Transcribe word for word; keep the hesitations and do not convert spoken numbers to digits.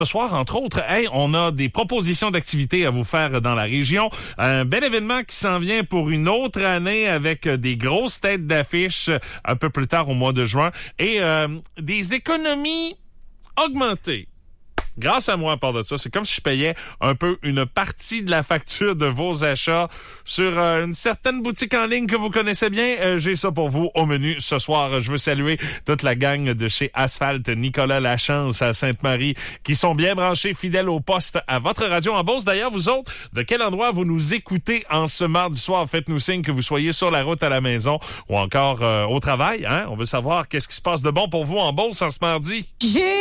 Ce soir, entre autres, hey, on a des propositions d'activités à vous faire dans la région. Un bel événement qui s'en vient pour une autre année avec des grosses têtes d'affiche un peu plus tard au mois de juin et euh, des économies augmentées. Grâce à moi, à part de ça, c'est comme si je payais un peu une partie de la facture de vos achats sur euh, une certaine boutique en ligne que vous connaissez bien. Euh, j'ai ça pour vous au menu ce soir. Je veux saluer toute la gang de chez Asphalt, Nicolas Lachance à Sainte-Marie, qui sont bien branchés, fidèles au poste à votre radio en Beauce. D'ailleurs, vous autres, de quel endroit vous nous écoutez en ce mardi soir? Faites-nous signe que vous soyez sur la route à la maison ou encore euh, au travail. Hein? On veut savoir qu'est-ce qui se passe de bon pour vous en Beauce en ce mardi. J'ai